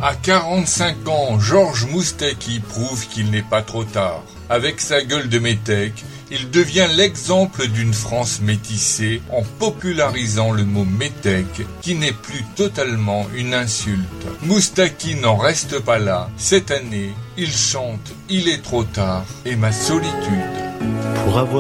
À 45 ans, Georges Moustaki prouve qu'il n'est pas trop tard. Avec sa gueule de métèque, il devient l'exemple d'une France métissée en popularisant le mot métèque, qui n'est plus totalement une insulte. Moustaki n'en reste pas là. Cette année, il chante « Il est trop tard » et « Ma solitude ». Pour avoir